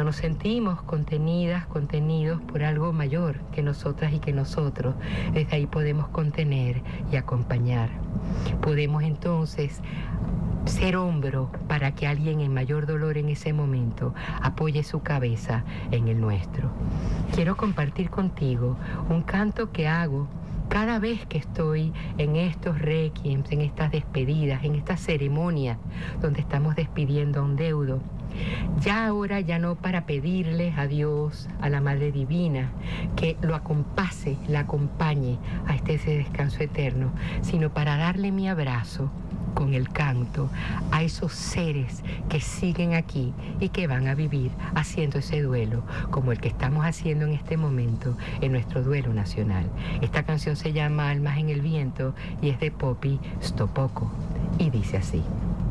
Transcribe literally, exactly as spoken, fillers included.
nos sentimos contenidas, contenidos por algo mayor que nosotras y que nosotros, desde ahí podemos contener y acompañar. Podemos entonces ser hombro para que alguien en mayor dolor en ese momento apoye su cabeza en el nuestro. Quiero compartir contigo un canto que hago cada vez que estoy en estos requiems, en estas despedidas, en estas ceremonias donde estamos despidiendo a un deudo. Ya ahora, ya no para pedirles a Dios, a la Madre Divina, que lo acompase, la acompañe a este ese descanso eterno, sino para darle mi abrazo con el canto a esos seres que siguen aquí y que van a vivir haciendo ese duelo como el que estamos haciendo en este momento en nuestro duelo nacional. Esta canción se llama Almas en el Viento y es de Poppy Stopoko y dice así.